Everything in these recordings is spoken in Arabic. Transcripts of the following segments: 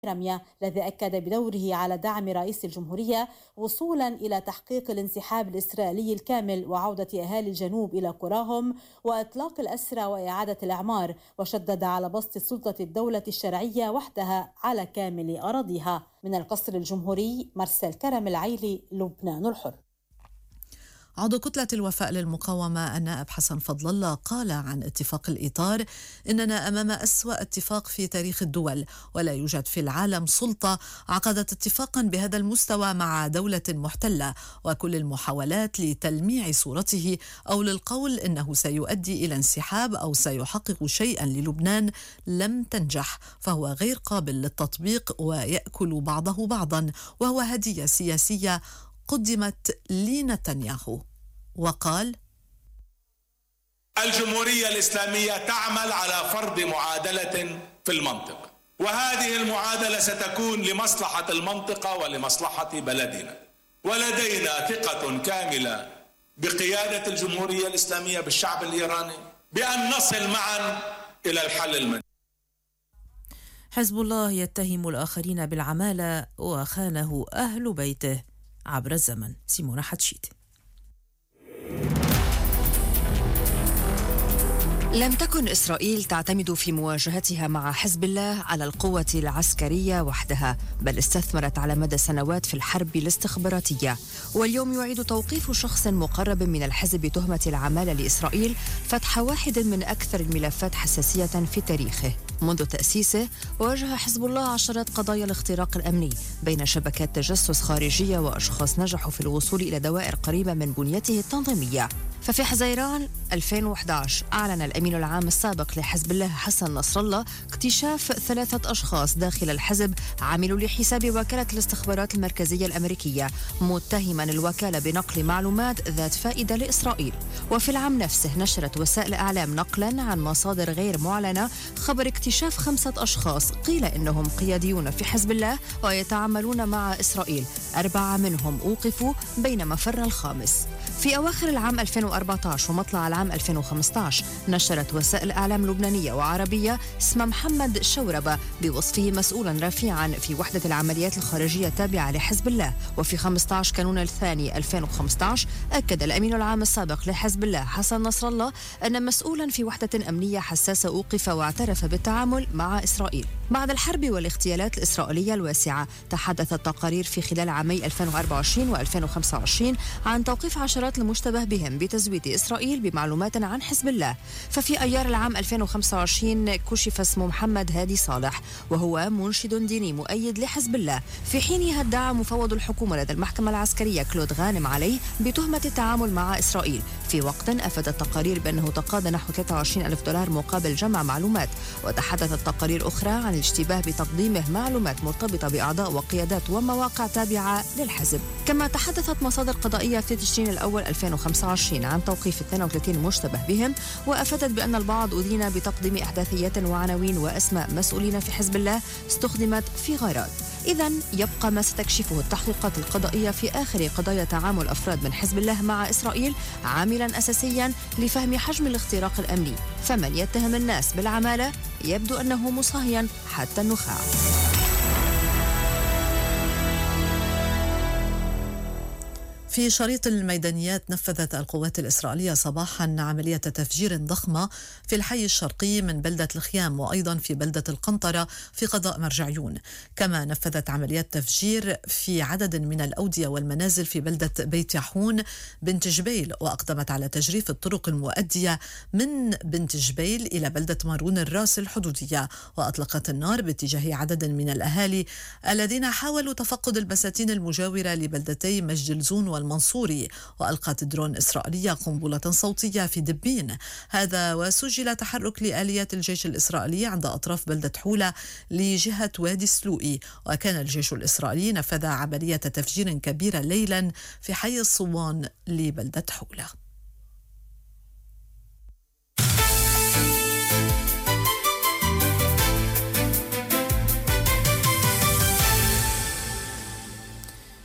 رمية، الذي أكد بدوره على دعم رئيس الجمهورية وصولا إلى تحقيق الانسحاب الإسرائيلي الكامل وعودة أهالي الجنوب إلى قراهم وإطلاق الأسرى وإعادة الإعمار، وشدد على بسط سلطة الدولة الشرعية وحدها على كامل أراضيها. من القصر الجمهوري، مرسل كرم العيلي، لبنان الحر. عضو كتلة الوفاء للمقاومة النائب حسن فضل الله قال عن اتفاق الإطار: إننا أمام أسوأ اتفاق في تاريخ الدول، ولا يوجد في العالم سلطة عقدت اتفاقا بهذا المستوى مع دولة محتلة، وكل المحاولات لتلميع صورته أو للقول إنه سيؤدي إلى انسحاب أو سيحقق شيئا للبنان لم تنجح، فهو غير قابل للتطبيق ويأكل بعضه بعضا، وهو هدية سياسية قدمت لنتنياهو. وقال: الجمهورية الإسلامية تعمل على فرض معادلة في المنطقة، وهذه المعادلة ستكون لمصلحة المنطقة ولمصلحة بلدنا، ولدينا ثقة كاملة بقيادة الجمهورية الإسلامية بالشعب الإيراني بأن نصل معا إلى الحل المنطقي. حزب الله يتهم الآخرين بالعمالة وخانه أهل بيته عبر الزمن. سيمونة حتشيت. لم تكن إسرائيل تعتمد في مواجهتها مع حزب الله على القوة العسكرية وحدها، بل استثمرت على مدى سنوات في الحرب الاستخباراتية. واليوم يعيد توقيف شخص مقرب من الحزب بتهمة العمالة لإسرائيل فتح واحد من أكثر الملفات حساسية في تاريخه. منذ تأسيسه واجه حزب الله عشرات قضايا الاختراق الأمني بين شبكات تجسس خارجية وأشخاص نجحوا في الوصول إلى دوائر قريبة من بنيته التنظيمية. ففي حزيران 2011 أعلن الأمين العام السابق لحزب الله حسن نصر الله اكتشاف 3 أشخاص داخل الحزب عملوا لحساب وكالة الاستخبارات المركزية الأمريكية، متهما الوكالة بنقل معلومات ذات فائدة لإسرائيل. وفي العام نفسه نشرت وسائل إعلام نقلا عن مصادر غير معلنة خبر اكتشاف 5 أشخاص قيل إنهم قياديون في حزب الله ويتعاملون مع إسرائيل. 4 منهم أوقفوا بينما فر الخامس. في أواخر العام 2014 ومطلع العام 2015 نشرت وسائل إعلام لبنانية وعربية اسم محمد شوربة بوصفه مسؤولا رفيعا في وحدة العمليات الخارجية التابعة لحزب الله. وفي 15 كانون الثاني 2015 أكد الأمين العام السابق لحزب الله حسن نصر الله أن مسؤولا في وحدة أمنية حساسة أوقف واعترف بالتعامل مع إسرائيل. بعد الحرب والاغتيالات الإسرائيلية الواسعة تحدثت تقارير في خلال عامي 2024 و2025 عن توقيف عشرات المشتبه بهم بتزويد إسرائيل بمعلومات عن حزب الله. ففي أيار العام 2025 كشف اسم محمد هادي صالح وهو منشد ديني مؤيد لحزب الله، في حينها ادعى مفوض الحكومة لدى المحكمة العسكرية كلود غانم عليه بتهمة التعامل مع إسرائيل، في وقت أفادت التقارير بأنه تقاضى نحو 23,000 دولار مقابل جمع معلومات. وتحدثت تقارير أخرى عن الاشتباه بتقديمه معلومات مرتبطة بأعضاء وقيادات ومواقع تابعة للحزب. كما تحدثت مصادر قضائية في تشرين الأول 2025 عن توقيف 32 مشتبه بهم، وأفادت بأن البعض أدين بتقديم إحداثيات وعناوين وأسماء مسؤولين في حزب الله استخدمت في غارات. إذن يبقى ما ستكشفه التحقيقات القضائية في آخر قضايا تعامل أفراد من حزب الله مع إسرائيل عاملا أساسيا لفهم حجم الاختراق الأمني. فمن يتهم الناس بالعمالة يبدو أنه مصهيا حتى النخاع. في شريط الميدانيات نفذت القوات الإسرائيلية صباحا عملية تفجير ضخمة في الحي الشرقي من بلدة الخيام وأيضا في بلدة القنطرة في قضاء مرجعيون. كما نفذت عمليات تفجير في عدد من الأودية والمنازل في بلدة بيت يحون بنت جبيل، وأقدمت على تجريف الطرق المؤدية من بنت جبيل إلى بلدة مارون الراس الحدودية، وأطلقت النار باتجاه عدد من الأهالي الذين حاولوا تفقد البساتين المجاورة لبلدتي مجدلزون المنصوري. وألقت درون إسرائيلية قنبلة صوتية في دبين. هذا وسجل تحرك لآليات الجيش الإسرائيلي عند أطراف بلدة حولة لجهة وادي السلوئي. وكان الجيش الإسرائيلي نفذ عملية تفجير كبيرة ليلا في حي الصوان لبلدة حولة.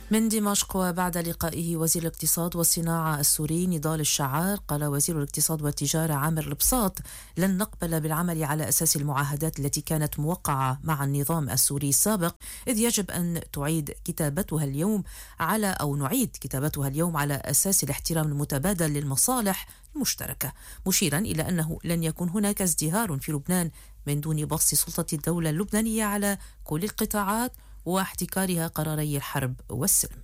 من دمشق وبعد لقائه وزير الاقتصاد والصناعة السوري نضال الشعار، قال وزير الاقتصاد والتجارة عامر البساط: لن نقبل بالعمل على أساس المعاهدات التي كانت موقعة مع النظام السوري السابق، إذ يجب أن نعيد كتابتها اليوم على أساس الاحترام المتبادل للمصالح المشتركة، مشيرا إلى أنه لن يكون هناك ازدهار في لبنان من دون بسط سلطة الدولة اللبنانية على كل القطاعات واحتكارها قراري الحرب والسلم.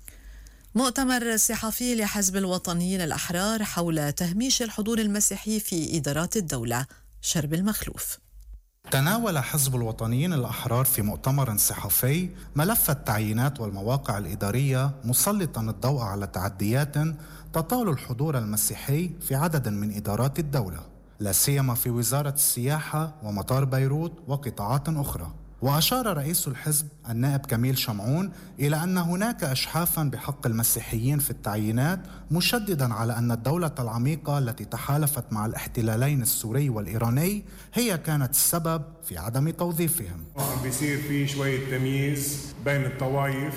مؤتمر صحفي لحزب الوطنيين الأحرار حول تهميش الحضور المسيحي في إدارات الدولة. شرب المخلوف. تناول حزب الوطنيين الأحرار في مؤتمر صحفي ملف التعيينات والمواقع الإدارية، مسلطا الضوء على تعديات تطال الحضور المسيحي في عدد من إدارات الدولة، لا سيما في وزارة السياحة ومطار بيروت وقطاعات أخرى. وأشار رئيس الحزب النائب كميل شمعون إلى أن هناك إجحافا بحق المسيحيين في التعيينات، مشددا على أن الدولة العميقة التي تحالفت مع الاحتلالين السوري والإيراني هي كانت السبب في عدم توظيفهم. بيصير في شوية تمييز بين الطوائف،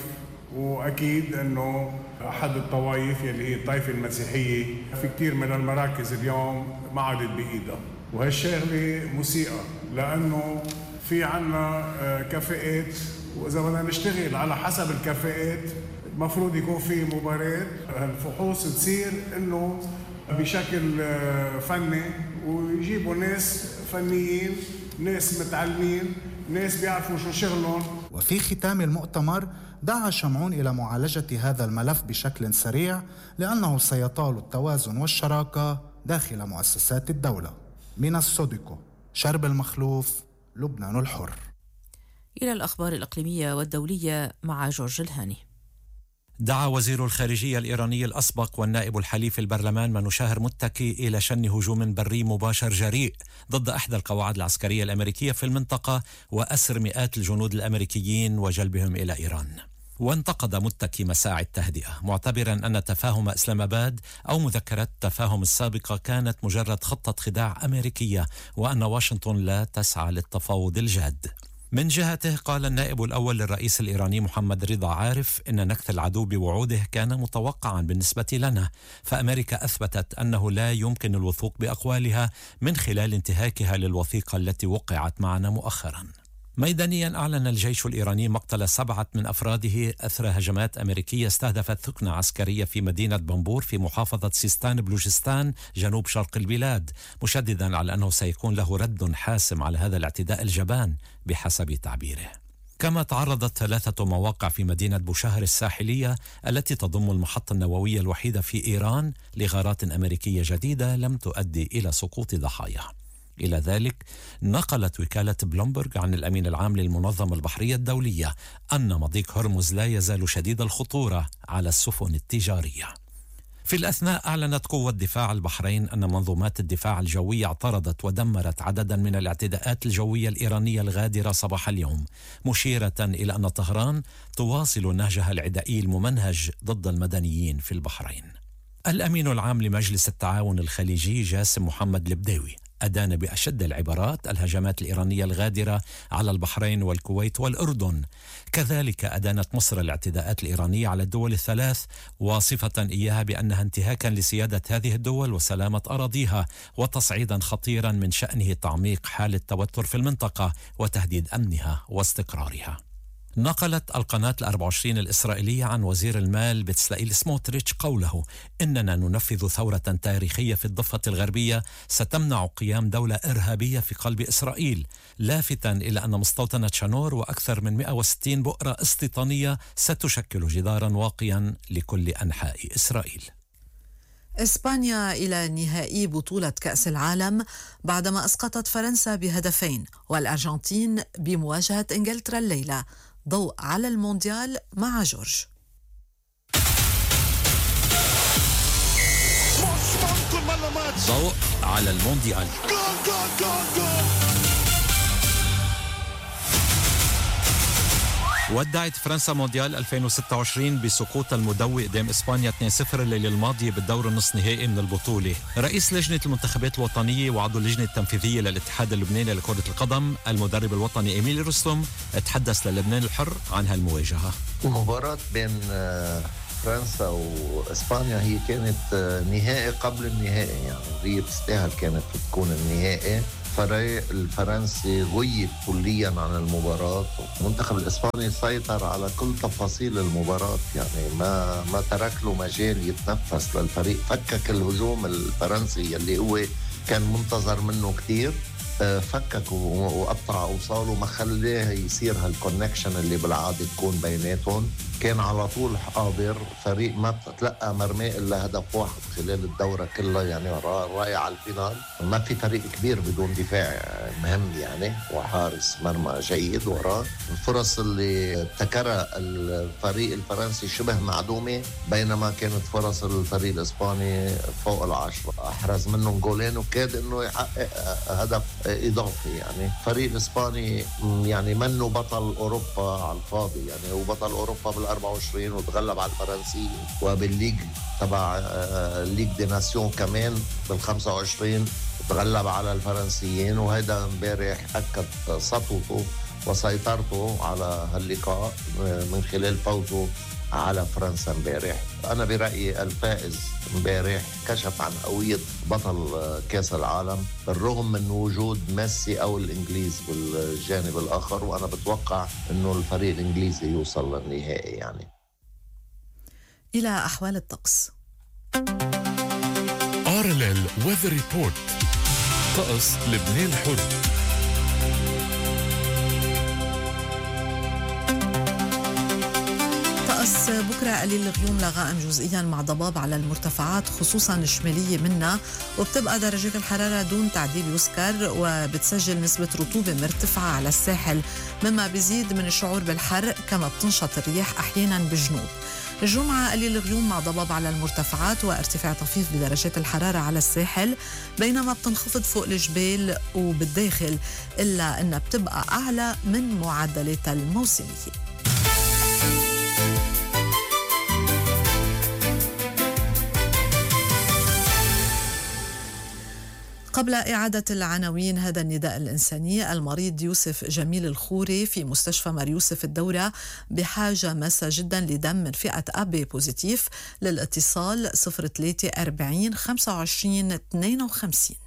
وأكيد أنه أحد الطوائف يلي هي الطائفة المسيحية في كتير من المراكز اليوم ما عادت بإيدها، وهالشغلة مسيئة لأنه في عنا كفاءات، وإذا بدنا نشتغل على حسب الكفاءات المفروض يكون في مباراة. الفحوص تصير إنه بشكل فني، ويجيبوا ناس فنيين، ناس متعلمين، ناس بيعرفوا شو شغلهم. وفي ختام المؤتمر دعا شمعون إلى معالجة هذا الملف بشكل سريع، لأنه سيطال التوازن والشراكة داخل مؤسسات الدولة. من الصديقو، شرب المخلوف، لبنان الحر. إلى الأخبار الإقليمية والدولية مع جورج الهاني. دعا وزير الخارجية الإيراني الأسبق والنائب الحليف البرلمان منو شاهر متكي إلى شن هجوم بري مباشر جريء ضد إحدى القواعد العسكرية الأمريكية في المنطقة وأسر مئات الجنود الأمريكيين وجلبهم إلى إيران. وانتقد متكي مساعي التهدئة، معتبرا أن تفاهم إسلام آباد أو مذكرات التفاهم السابقة كانت مجرد خطة خداع أمريكية، وأن واشنطن لا تسعى للتفاوض الجاد. من جهته قال النائب الأول للرئيس الإيراني محمد رضا عارف إن نكث العدو بوعوده كان متوقعا بالنسبة لنا، فأمريكا أثبتت أنه لا يمكن الوثوق بأقوالها من خلال انتهاكها للوثيقة التي وقعت معنا مؤخرا. ميدانيا أعلن الجيش الإيراني مقتل 7 من أفراده أثر هجمات أمريكية استهدفت ثكنة عسكرية في مدينة بنبور في محافظة سيستان بلوچستان جنوب شرق البلاد، مشددا على أنه سيكون له رد حاسم على هذا الاعتداء الجبان بحسب تعبيره. كما تعرضت 3 مواقع في مدينة بوشهر الساحلية التي تضم المحطة النووية الوحيدة في إيران لغارات أمريكية جديدة لم تؤدي إلى سقوط ضحايا. إلى ذلك نقلت وكالة بلومبرغ عن الأمين العام للمنظمة البحرية الدولية أن مضيق هرمز لا يزال شديد الخطورة على السفن التجارية. في الأثناء أعلنت قوة دفاع البحرين أن منظومات الدفاع الجوي اعترضت ودمرت عددا من الاعتداءات الجوية الإيرانية الغادرة صباح اليوم، مشيرة إلى أن طهران تواصل نهجها العدائي الممنهج ضد المدنيين في البحرين. الأمين العام لمجلس التعاون الخليجي جاسم محمد البداوي أدان بأشد العبارات الهجمات الإيرانية الغادرة على البحرين والكويت والأردن. كذلك أدانت مصر الاعتداءات الإيرانية على الدول الثلاث، واصفة إياها بأنها انتهاكا لسيادة هذه الدول وسلامة أراضيها، وتصعيدا خطيرا من شأنه تعميق حالة توتر في المنطقة وتهديد أمنها واستقرارها. نقلت القناة 24 الإسرائيلية عن وزير المال بتسلائيل سموتريتش قوله: إننا ننفذ ثورة تاريخية في الضفة الغربية ستمنع قيام دولة إرهابية في قلب إسرائيل، لافتاً إلى أن مستوطنة شانور وأكثر من 160 بؤرة استيطانية ستشكل جداراً واقياً لكل أنحاء إسرائيل. إسبانيا إلى نهائي بطولة كأس العالم بعدما أسقطت فرنسا ب2، والأرجنتين بمواجهة إنجلترا الليلة. ضوء على المونديال مع جورج. ضوء على المونديال. ودعت فرنسا مونديال 2026 بسقوط المدوي قدام إسبانيا 2-0 الليلة الماضية بالدور النصف نهائي من البطولة. رئيس لجنة المنتخبات الوطنية وعضو اللجنة التنفيذية للاتحاد اللبناني لكرة القدم المدرب الوطني إيميل رستم تحدث للبنان الحر عن هالمواجهة. المباراة بين فرنسا وإسبانيا هي كانت نهائي قبل النهائي، يعني هي بتستاهل كانت تكون النهائي. الفريق الفرنسي غيب كليا عن المباراة. المنتخب الإسباني سيطر على كل تفاصيل المباراة، يعني ما ترك له مجال يتنفس للفريق. فكك الهجوم الفرنسي اللي هو كان منتظر منه كتير، فكك وقطع أوصاله، ما خلاه يصير هالكونكشن اللي بالعادة تكون بيناتهم. كان على طول حاضر، فريق ما تلقى مرمى إلا هدف واحد خلال الدورة كلها، يعني رايح على الفينال. ما في فريق كبير بدون دفاع مهم يعني، وحارس مرمى جيد وراه. الفرص اللي ابتكرها الفريق الفرنسي شبه معدومة، بينما كانت فرص الفريق الإسباني فوق 10. أحرز منهم جولين وكاد إنه يحقق هدف إضافي. يعني الفريق الإسباني يعني منه بطل أوروبا على الفاضي، يعني هو بطل أوروبا بال24 وتغلب على الفرنسيين، وبالليج تبع ليج دي ناسيون كمان بال25 تغلب على الفرنسيين. وهذا امبارح أكد سطوته وسيطرته على هاللقاء من خلال فوزه على فرنسا امبارح. أنا برأيي الفائز امبارح كشف عن هوية بطل كأس العالم، بالرغم من وجود ميسي أو الإنجليز بالجانب الآخر. وأنا بتوقع أنه الفريق الإنجليزي يوصل للنهائي. يعني إلى أحوال الطقس. RLL Weather Report. طقس لبنان الحر. طقس بكرة قليل الغيوم لغائم جزئيا مع ضباب على المرتفعات خصوصا الشمالية منها، وبتبقى درجات الحرارة دون تعديل يذكر، وبتسجل نسبة رطوبة مرتفعة على الساحل مما بيزيد من الشعور بالحر، كما بتنشط الرياح أحيانا بالجنوب. الجمعة قليل الغيوم مع ضباب على المرتفعات وارتفاع طفيف بدرجات الحرارة على الساحل، بينما بتنخفض فوق الجبال وبالداخل، إلا أنها بتبقى أعلى من معدلات الموسمية. قبل إعادة العناوين، هذا النداء الإنساني. المريض يوسف جميل الخوري في مستشفى مار يوسف الدورة بحاجة ماسة جدا لدم من فئة AB بوزيتيف. للاتصال 03 40 25 52.